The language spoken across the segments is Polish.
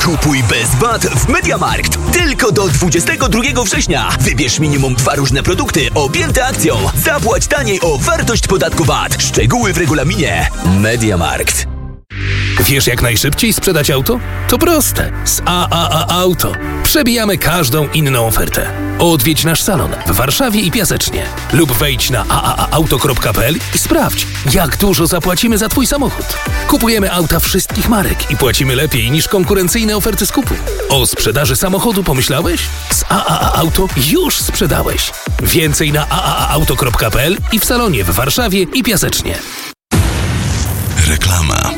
Kupuj bez VAT w MediaMarkt. Tylko do 22 września. Wybierz minimum 2 różne produkty objęte akcją. Zapłać taniej o wartość podatku VAT. Szczegóły w regulaminie. MediaMarkt. Wiesz, jak najszybciej sprzedać auto? To proste. Z AAA Auto. Przebijamy każdą inną ofertę. Odwiedź nasz salon w Warszawie i Piasecznie. Lub wejdź na aaauto.pl i sprawdź, jak dużo zapłacimy za Twój samochód. Kupujemy auta wszystkich marek i płacimy lepiej niż konkurencyjne oferty skupu. O sprzedaży samochodu pomyślałeś? Z AAA Auto już sprzedałeś. Więcej na aaauto.pl i w salonie w Warszawie i Piasecznie. Reklama.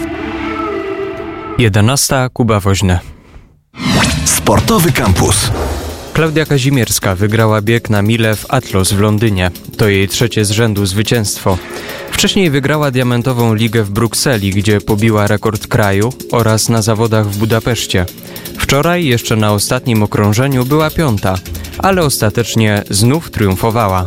11. Kuba Woźny. Sportowy Campus. Klaudia Kazimierska wygrała bieg na milę w Atlos w Londynie. To jej 3. z rzędu zwycięstwo. Wcześniej wygrała diamentową ligę w Brukseli, gdzie pobiła rekord kraju, oraz na zawodach w Budapeszcie. Wczoraj jeszcze na ostatnim okrążeniu była 5., ale ostatecznie znów triumfowała.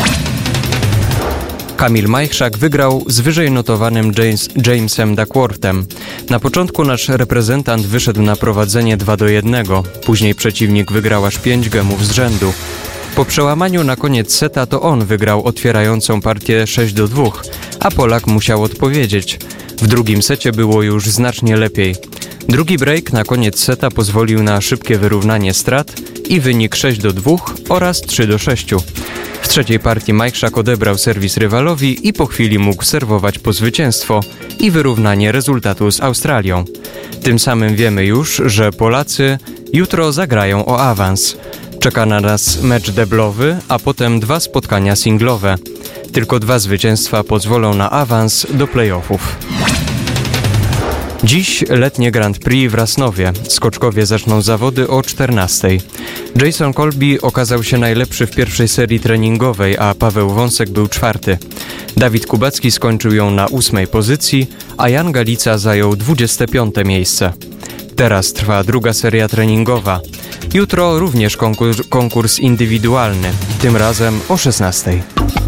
Kamil Majchrzak wygrał z wyżej notowanym Jamesem Duckworthem. Na początku nasz reprezentant wyszedł na prowadzenie 2-1, później przeciwnik wygrał aż 5 gemów z rzędu. Po przełamaniu na koniec seta to on wygrał otwierającą partię 6-2, a Polak musiał odpowiedzieć. W drugim secie było już znacznie lepiej. Drugi break na koniec seta pozwolił na szybkie wyrównanie strat i wynik 6-2 oraz 3-6. W trzeciej partii Majchrzak odebrał serwis rywalowi i po chwili mógł serwować po zwycięstwo i wyrównanie rezultatu z Australią. Tym samym wiemy już, że Polacy jutro zagrają o awans. Czeka na nas mecz deblowy, a potem 2 spotkania singlowe. Tylko 2 zwycięstwa pozwolą na awans do play-offów. Dziś letnie Grand Prix w Rasnowie. Skoczkowie zaczną zawody o 14:00. Jason Colby okazał się najlepszy w pierwszej serii treningowej, a Paweł Wąsek był 4. Dawid Kubacki skończył ją na 8. pozycji, a Jan Galica zajął 25. miejsce. Teraz trwa druga seria treningowa. Jutro również konkurs indywidualny, tym razem o 16:00.